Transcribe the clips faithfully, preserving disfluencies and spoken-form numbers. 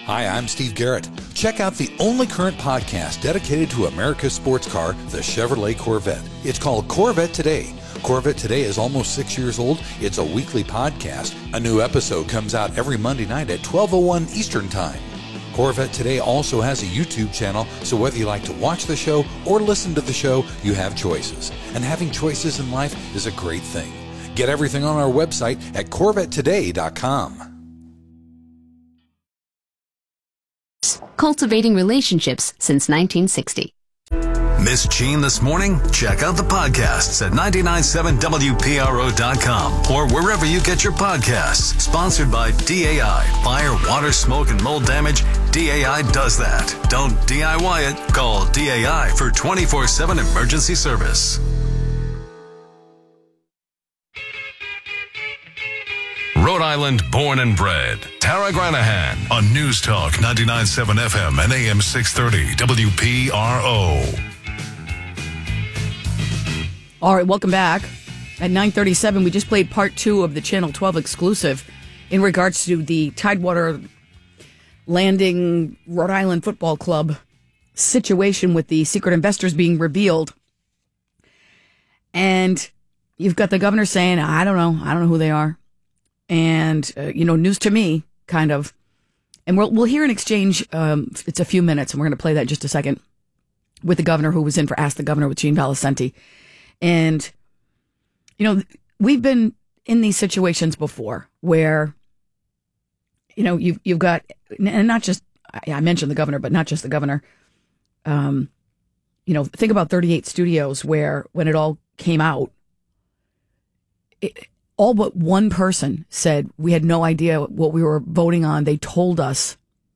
Hi, I'm Steve Garrett. Check out the only current podcast dedicated to America's sports car, the Chevrolet Corvette. It's called Corvette Today. Corvette Today is almost six years old. It's a weekly podcast. A new episode comes out every Monday night at twelve oh one Eastern Time. Corvette Today also has a YouTube channel, so whether you like to watch the show or listen to the show, you have choices. And having choices in life is a great thing. Get everything on our website at corvette today dot com. Cultivating relationships since nineteen sixty. Miss Jean this morning? Check out the podcasts at nine nine seven W P R O dot com or wherever you get your podcasts. Sponsored by D A I. Fire, water, smoke, and mold damage. D A I does that. Don't D I Y it. Call D A I for twenty-four seven emergency service. Rhode Island born and bred. Tara Granahan on News Talk ninety-nine point seven F M and A M six thirty W P R O. All right, welcome back. At nine thirty-seven, we just played part two of the Channel twelve exclusive in regards to the Tidewater Landing Rhode Island Football Club situation with the secret investors being revealed. And you've got the governor saying, I don't know, I don't know who they are. And, uh, you know, news to me, kind of. And we'll, we'll hear an exchange. Um, it's a few minutes, and we're going to play that in just a second, with the governor who was in for Ask the Governor with Gene Valicenti. And, you know, we've been in these situations before where, you know, you've, you've got, and not just, I mentioned the governor, but not just the governor. Um, you know, think about thirty-eight Studios, where when it all came out, it, all but one person said we had no idea what we were voting on. They told us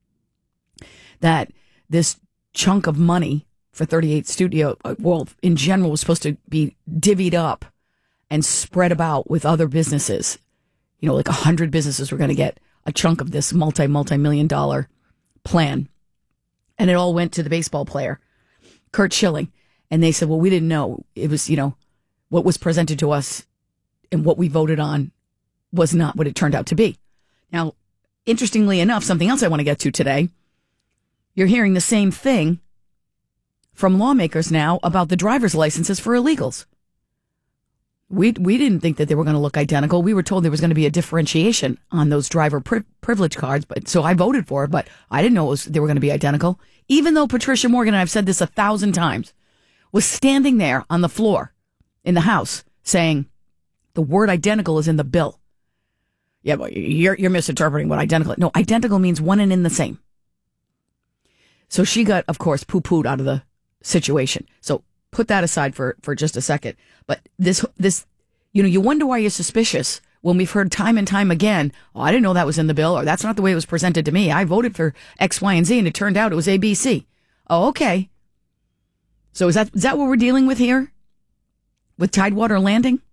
that this chunk of money for thirty-eight Studio, well, in general, was supposed to be divvied up and spread about with other businesses. You know, like a hundred businesses were going to get a chunk of this multi, multi-million dollar plan. And it all went to the baseball player, Curt Schilling. And they said, well, we didn't know. It was, you know, what was presented to us and what we voted on was not what it turned out to be. Now, interestingly enough, something else I want to get to today, you're hearing the same thing from lawmakers now about the driver's licenses for illegals. We we didn't think that they were going to look identical. We were told there was going to be a differentiation on those driver pri- privilege cards, but so I voted for it, but I didn't know it was, they were going to be identical. Even though Patricia Morgan, and I've said this a thousand times, was standing there on the floor in the House saying, the word identical is in the bill. Yeah, but you're, you're misinterpreting what identical. No, identical means one and in the same. So she got, of course, poo-pooed out of the situation. So put that aside for, for just a second. But this, this, you know, you wonder why you're suspicious when we've heard time and time again, oh, I didn't know that was in the bill, or that's not the way it was presented to me. I voted for X, Y, and Z, and it turned out it was A, B, C. Oh, okay. So is that is that what we're dealing with here? With Tidewater Landing?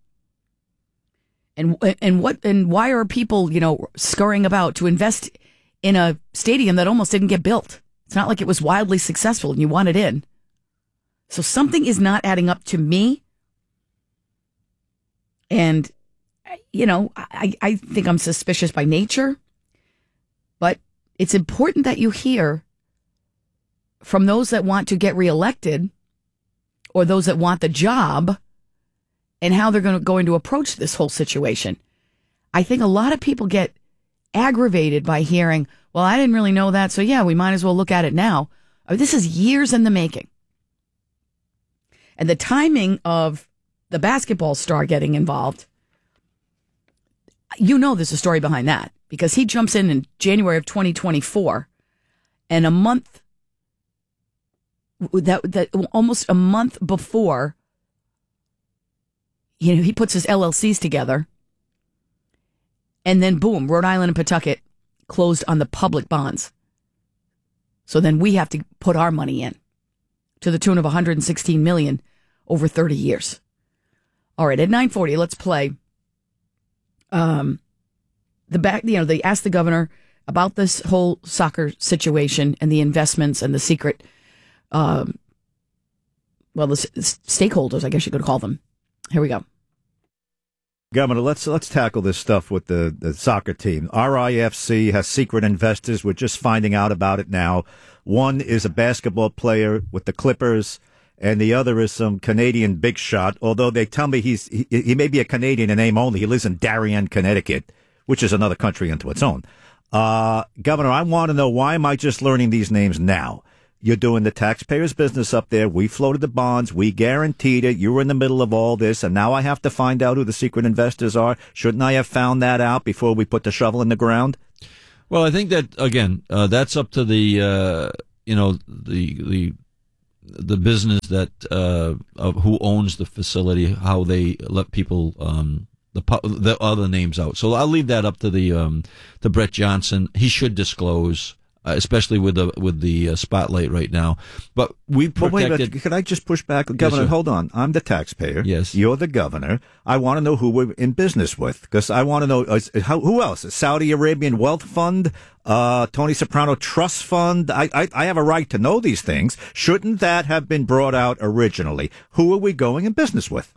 And and what and why are people, you know, scurrying about to invest in a stadium that almost didn't get built? It's not like it was wildly successful and you want it in. So something is not adding up to me. And, you know, I, I think I'm suspicious by nature. But it's important that you hear from those that want to get reelected or those that want the job and how they're going to, going to approach this whole situation. I think a lot of people get aggravated by hearing, well, I didn't really know that, so yeah, we might as well look at it now. I mean, this is years in the making. And the timing of the basketball star getting involved, you know there's a story behind that, because he jumps in in January of twenty twenty-four, and a month, that, that almost a month before, you know, he puts his L L Cs together, and then boom, Rhode Island and Pawtucket closed on the public bonds. So then we have to put our money in to the tune of one hundred sixteen million dollars over thirty years. All right, at nine forty, let's play. Um, the back, you know, they asked the governor about this whole soccer situation and the investments and the secret, um, well, the s- stakeholders, I guess you could call them. Here we go. Governor, let's let's tackle this stuff with the, the soccer team. R I F C has secret investors. We're just finding out about it now. One is a basketball player with the Clippers, and the other is some Canadian big shot, although they tell me he's he, he may be a Canadian in name only. He lives in Darien, Connecticut, which is another country unto its own. Uh, Governor, I want to know, why am I just learning these names now? You're doing the taxpayers' business up there. We floated the bonds. We guaranteed it. You were in the middle of all this, and now I have to find out who the secret investors are. Shouldn't I have found that out before we put the shovel in the ground? Well, I think that, again, uh, that's up to the, uh, you know, the the the business that uh, of who owns the facility, how they let people um, the the other names out. So I'll leave that up to the um, to Brett Johnson. He should disclose. Uh, especially with the with the uh, spotlight right now, but we protected. Well, wait, but can I just push back, Governor? Yes, hold on, I'm the taxpayer. Yes, you're the governor. I want to know who we're in business with, because I want to know uh, how, who else. Saudi Arabian Wealth Fund, uh, Tony Soprano Trust Fund. I, I I have a right to know these things. Shouldn't that have been brought out originally? Who are we going in business with?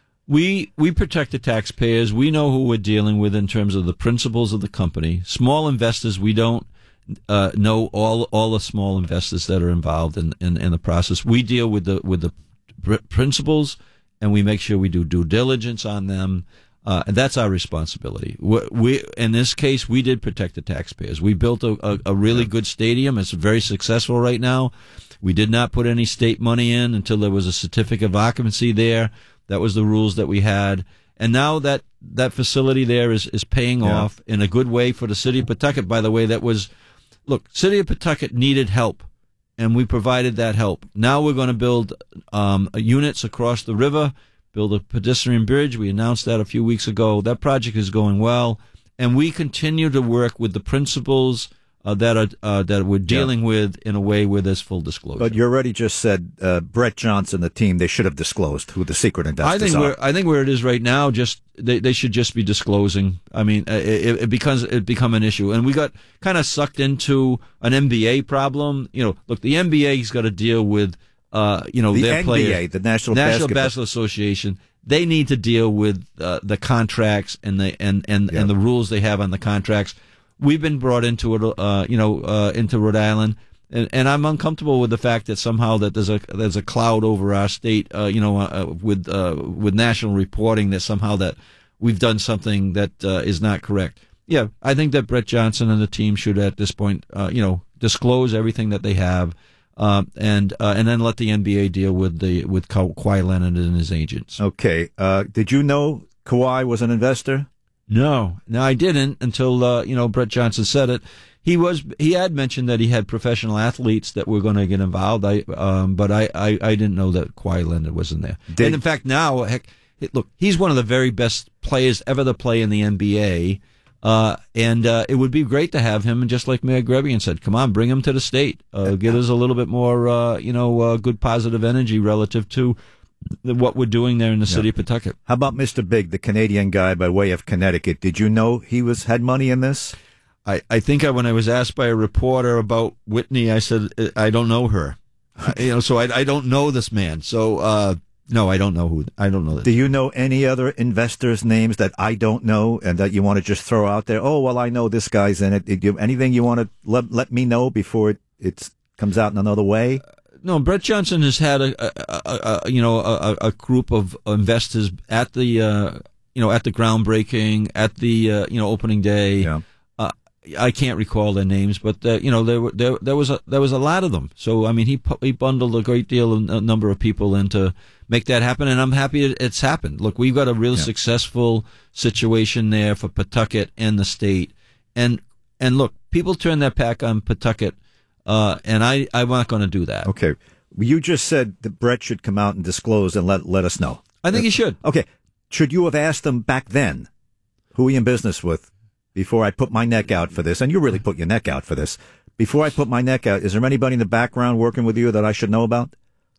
We we protect the taxpayers. We know who we're dealing with in terms of the principals of the company. Small investors, we don't. Uh, know all all the small investors that are involved in, in, in the process. We deal with the with the pr- principals, and we make sure we do due diligence on them, uh, and that's our responsibility. We, we in this case, we did protect the taxpayers. We built a, a, a really good stadium. It's very successful right now. We did not put any state money in until there was a certificate of occupancy there. That was the rules that we had. And now that that facility there is, is paying yeah. off in a good way for the city of Pawtucket. By the way, that was... Look, City of Pawtucket needed help, and we provided that help. Now we're going to build um, units across the river, build a pedestrian bridge. We announced that a few weeks ago. That project is going well, and we continue to work with the principals uh, that are uh, that we're dealing yeah. with in a way where there's full disclosure. But you already just said uh, Brett Johnson, the team, they should have disclosed who the secret investors I think are. Where, I think where it is right now, just they, they should just be disclosing. I mean, it, it becomes it become an issue, and we got kind of sucked into an N B A problem. You know, look, the N B A's got to deal with uh, you know the their N B A, players, the National, National Basketball. Basketball Association. They need to deal with uh, the contracts and the and and, yeah. and the rules they have on the contracts. We've been brought into it, uh, you know, uh, into Rhode Island, and, and I'm uncomfortable with the fact that somehow that there's a there's a cloud over our state, uh, you know, uh, with uh, with national reporting that somehow that we've done something that uh, is not correct. Yeah, I think that Brett Johnson and the team should at this point, uh, you know, disclose everything that they have, uh, and uh, and then let the N B A deal with the with Ka- Kawhi Leonard and his agents. Okay, uh, did you know Kawhi was an investor? No, no, I didn't until uh, you know Brett Johnson said it. He was he had mentioned that he had professional athletes that were going to get involved. I um, but I, I, I didn't know that Kawhi Leonard was in there. Did, and in fact, now heck, look, he's one of the very best players ever to play in the N B A. Uh, and uh, it would be great to have him. And just like Mayor Grebian said, come on, bring him to the state. Uh, give us a little bit more, uh, you know, uh, good positive energy relative to what we're doing there in the city yeah. of Pawtucket. How about Mister Big, the Canadian guy by way of Connecticut? Did you know he was had money in this? I, I think I, when I was asked by a reporter about Whitney, I said, I don't know her. I, you know, so I, I don't know this man. So, uh, no, I don't know who, I don't know this. Do you know any other investors' names that I don't know and that you want to just throw out there? Oh, well, I know this guy's in it. Did you, anything you want to let, let me know before it it's, comes out in another way? Uh, No, Brett Johnson has had a, a, a, a you know a, a group of investors at the uh, you know at the groundbreaking, at the uh, you know opening day. Yeah. Uh, I can't recall their names, but uh, you know there were there there was a there was a lot of them. So I mean he he bundled a great deal of a number of people in to make that happen, and I'm happy it's happened. Look, we've got a real yeah. successful situation there for Pawtucket and the state, and and look, people turn their back on Pawtucket. Uh, and I, I'm not going to do that. Okay. You just said that Brett should come out and disclose and let let us know. I think he should. Okay. Should you have asked them back then, who are you in business with, before I put my neck out for this? And you really put your neck out for this. Before I put my neck out, is there anybody in the background working with you that I should know about?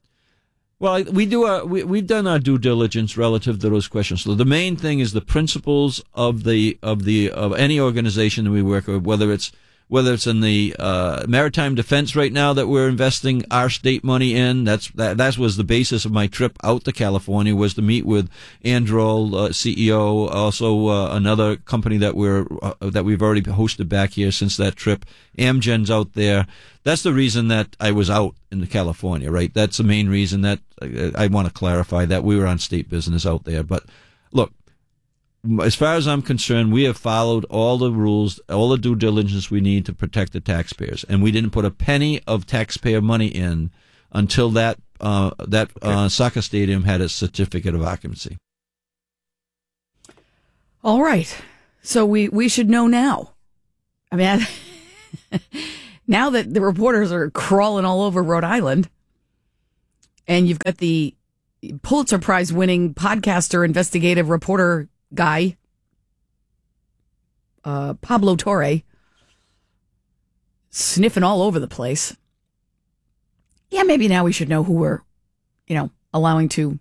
Well, we do. Our, we, we've done our due diligence relative to those questions. So the main thing is the principles of the of the of any organization that we work with, whether it's whether it's in the uh, maritime defense right now that we're investing our state money in. That's that, that was the basis of my trip out to California, was to meet with Androl, uh, C E O, also uh, another company that we're uh, that we've already hosted back here since that trip. Amgen's out there. That's the reason that I was out in California, right? That's the main reason that uh, I want to clarify that we were on state business out there. But look, as far as I'm concerned, we have followed all the rules, all the due diligence we need to protect the taxpayers, and we didn't put a penny of taxpayer money in until that uh, that uh, soccer stadium had its certificate of occupancy. All right, so we we should know now. I mean, I, now that the reporters are crawling all over Rhode Island, and you've got the Pulitzer Prize winning podcaster, investigative reporter guy, uh, Pablo Torre, sniffing all over the place. Yeah, maybe now we should know who we're, you know, allowing to,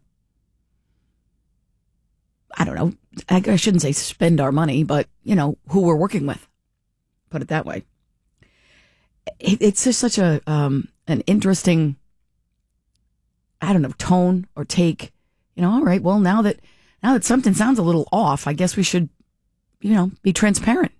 I don't know, I, I shouldn't say spend our money, but, you know, who we're working with. Put it that way. It, it's just such a um, an interesting, I don't know, tone or take. You know, all right, well, now that Now that something sounds a little off, I guess we should, you know, be transparent.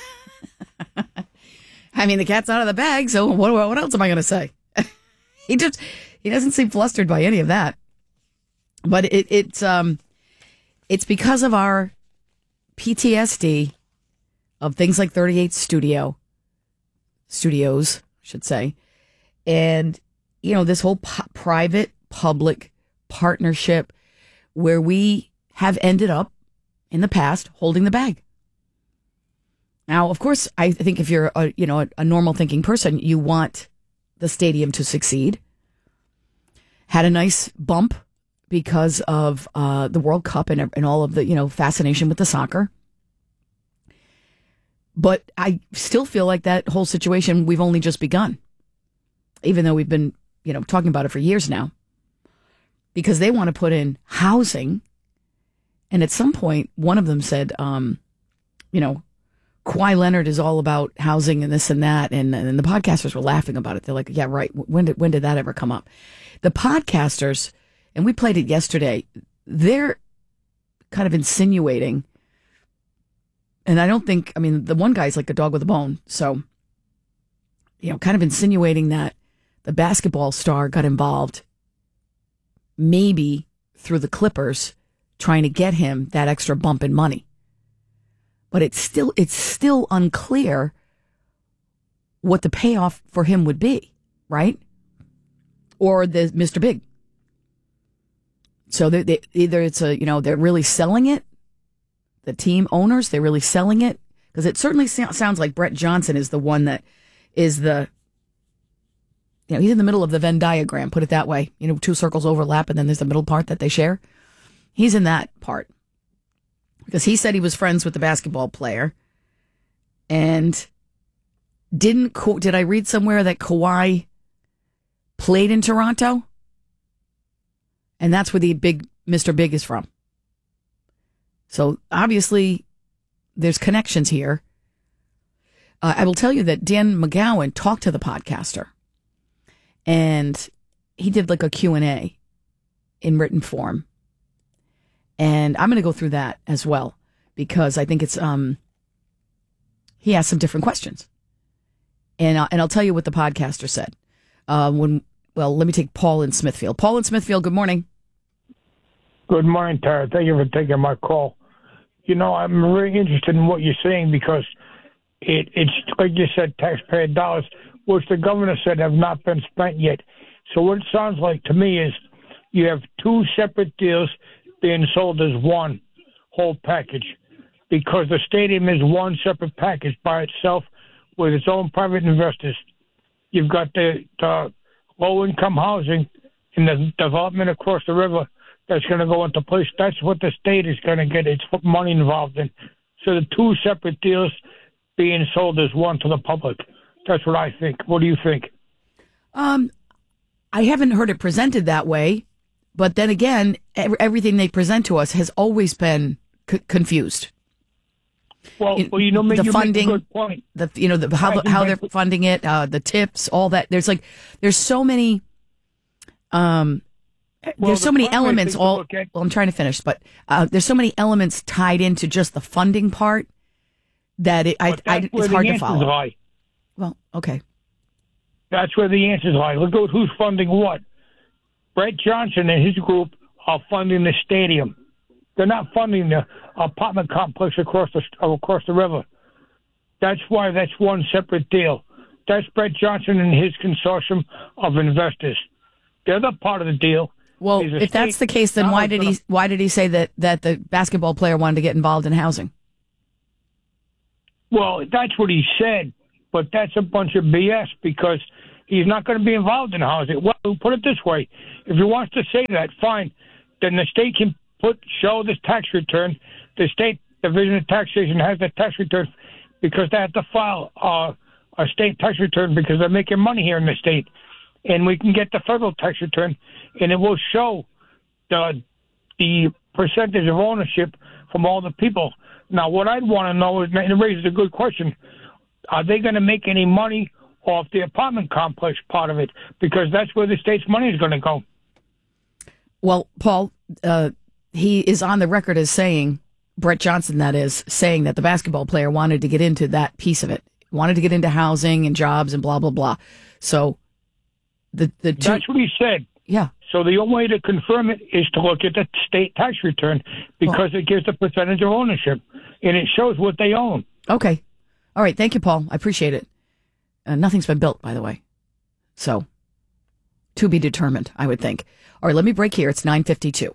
I mean, the cat's out of the bag, so what, what else am I going to say? he just, he doesn't seem flustered by any of that. But it, it's, um, it's because of our P T S D of things like thirty-eight Studio, studios, I should say. And, you know, this whole po- private-public partnership where we have ended up in the past holding the bag. Now, of course, I think if you're a, you know, a, a normal thinking person, you want the stadium to succeed. Had a nice bump because of uh, the World Cup and, and all of the, you know, fascination with the soccer. But I still feel like that whole situation, we've only just begun, even though we've been, you know, talking about it for years now, because they want to put in housing. And at some point, one of them said, um, you know, Kawhi Leonard is all about housing and this and that. And, and the podcasters were laughing about it. They're like, yeah, right. When did, when did that ever come up? The podcasters, and we played it yesterday, they're kind of insinuating. And I don't think, I mean, the one guy's like a dog with a bone. So, you know, kind of insinuating that the basketball star got involved maybe through the Clippers, trying to get him that extra bump in money. But it's still it's still unclear what the payoff for him would be, right? Or the Mister Big. So they, they, either it's a, you know, they're really selling it, the team owners, they're really selling it, because it certainly so- sounds like Brett Johnson is the one that is the, you know, he's in the middle of the Venn diagram, put it that way. You know, two circles overlap and then there's the middle part that they share. He's in that part because he said he was friends with the basketball player and didn't, did I read somewhere that Kawhi played in Toronto? And that's where the big Mister Big is from. So obviously there's connections here. Uh, I will tell you that Dan McGowan talked to the podcaster and he did like a Q and A in written form. And I'm going to go through that as well, because I think it's, um, he asked some different questions. And, uh, and I'll tell you what the podcaster said. Uh, when, well, let me take Paul in Smithfield. Paul in Smithfield, good morning. Good morning, Tara. Thank you for taking my call. You know, I'm really interested in what you're saying because it, it's, like you said, taxpayer dollars, which the governor said have not been spent yet. So what it sounds like to me is you have two separate deals being sold as one whole package, because the stadium is one separate package by itself with its own private investors. You've got the, the low-income housing and the development across the river that's going to go into place. That's what the state is going to get its money involved in. So the two separate deals being sold as one to the public. That's what I think. What do you think? Um, I haven't heard it presented that way. But then again, everything they present to us has always been c- confused. Well, well you know, the you funding, make a good point. the you know the, how how they're funding it, uh, the tips, all that. There's like there's so many, um, well, there's so the many elements. All at, well, I'm trying to finish, but uh, there's so many elements tied into just the funding part that it, I, I, it's hard to follow. Lie. Well, okay, that's where the answers lie. Look at who's funding what. Brett Johnson and his group are funding the stadium. They're not funding the apartment complex across the across the river. That's why that's one separate deal. That's Brett Johnson and his consortium of investors. The other part of the deal. Well, if that's the case, then why did he why did he say that, that the basketball player wanted to get involved in housing? Well, that's what he said, but that's a bunch of B S because he's not going to be involved in housing. Well, put it this way: if he wants to say that, fine. Then the state can put show this tax return. The state division of taxation has the tax return because they have to file uh, a state tax return because they're making money here in the state, and we can get the federal tax return, and it will show the the percentage of ownership from all the people. Now, what I'd want to know is, and it raises a good question: are they going to make any money off the apartment complex part of it? Because that's where the state's money is going to go. Well, Paul, uh, he is on the record as saying, Brett Johnson, that is, saying that the basketball player wanted to get into that piece of it, wanted to get into housing and jobs and blah, blah, blah. So the, the two, that's what he said. Yeah. So the only way to confirm it is to look at the state tax return because well, it gives the percentage of ownership and it shows what they own. Okay. All right. Thank you, Paul. I appreciate it. Uh, nothing's been built, by the way. So to be determined, I would think. All right, let me break here. It's nine fifty-two.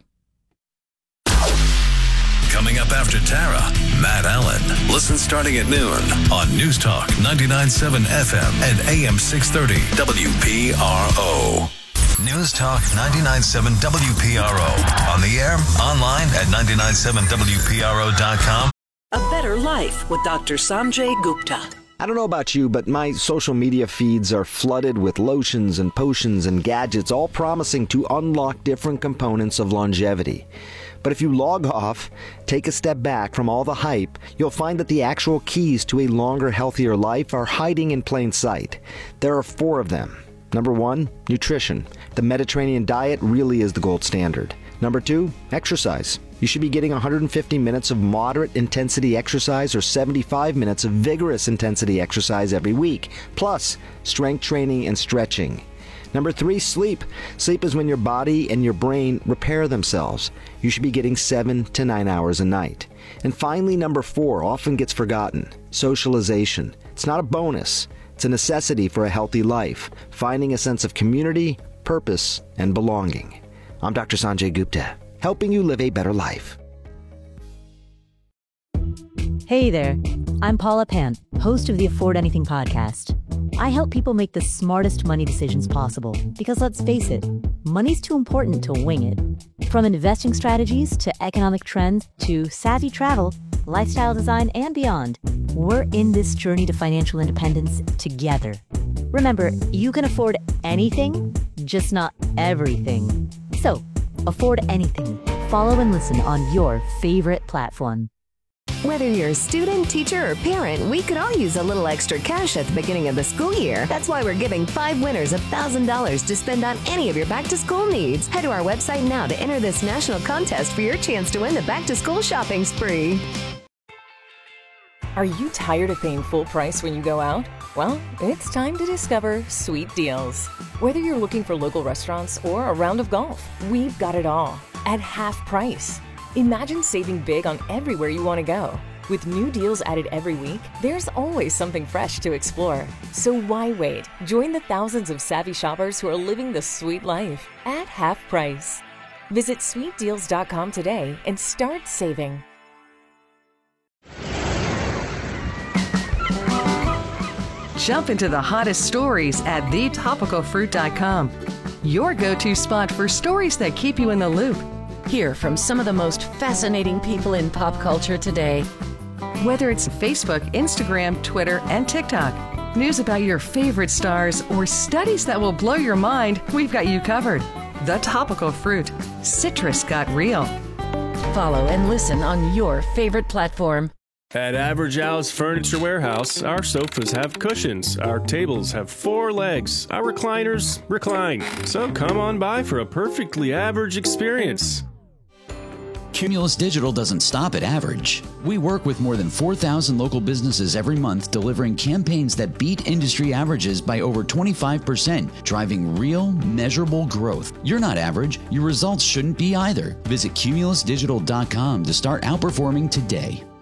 Coming up after Tara, Matt Allen. Listen starting at noon on News Talk ninety-nine point seven F M and A M six thirty W P R O. News Talk ninety-nine point seven W P R O. On the air, online at nine nine seven W P R O dot com. A Better Life with Doctor Sanjay Gupta. I don't know about you, but my social media feeds are flooded with lotions and potions and gadgets, all promising to unlock different components of longevity. But if you log off, take a step back from all the hype, you'll find that the actual keys to a longer, healthier life are hiding in plain sight. There are four of them. Number one, nutrition. The Mediterranean diet really is the gold standard. Number two, exercise. You should be getting one hundred fifty minutes of moderate intensity exercise or seventy-five minutes of vigorous intensity exercise every week, plus strength training and stretching. Number three, sleep. Sleep is when your body and your brain repair themselves. You should be getting seven to nine hours a night. And finally, number four, often gets forgotten, socialization. It's not a bonus. It's a necessity for a healthy life, finding a sense of community, purpose, and belonging. I'm Doctor Sanjay Gupta, helping you live a better life. Hey there, I'm Paula Pan, host of the Afford Anything podcast. I help people make the smartest money decisions possible because, let's face it, money's too important to wing it. From investing strategies to economic trends to savvy travel, lifestyle design, and beyond, we're in this journey to financial independence together. Remember, you can afford anything, just not everything. So, afford anything. Follow and listen on your favorite platform. Whether you're a student, teacher, or parent, we could all use a little extra cash at the beginning of the school year. That's why we're giving five winners one thousand dollars to spend on any of your back-to-school needs. Head to our website now to enter this national contest for your chance to win the back-to-school shopping spree. Are you tired of paying full price when you go out? Well, it's time to discover Sweet Deals. Whether you're looking for local restaurants or a round of golf, we've got it all at half price. Imagine saving big on everywhere you want to go. With new deals added every week, there's always something fresh to explore. So why wait? Join the thousands of savvy shoppers who are living the sweet life at half price. Visit sweet deals dot com today and start saving. Jump into the hottest stories at the topical fruit dot com. Your go-to spot for stories that keep you in the loop. Hear from some of the most fascinating people in pop culture today. Whether it's Facebook, Instagram, Twitter, and TikTok, news about your favorite stars, or studies that will blow your mind, we've got you covered. The Topical Fruit. Citrus got real. Follow and listen on your favorite platform. At Average Al's Furniture Warehouse, our sofas have cushions, our tables have four legs, our recliners recline. So come on by for a perfectly average experience. Cumulus Digital doesn't stop at average. We work with more than four thousand local businesses every month, delivering campaigns that beat industry averages by over twenty-five percent, driving real, measurable growth. You're not average. Your results shouldn't be either. Visit cumulus digital dot com to start outperforming today.